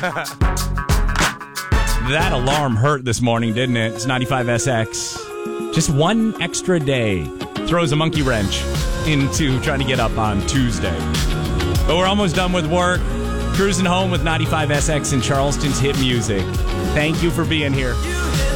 That alarm hurt this morning, didn't it? It's 95SX. Just one extra day throws a monkey wrench into trying to get up on Tuesday. But we're almost done with work. Cruising home with 95SX and Charleston's hit music. Thank you for being here.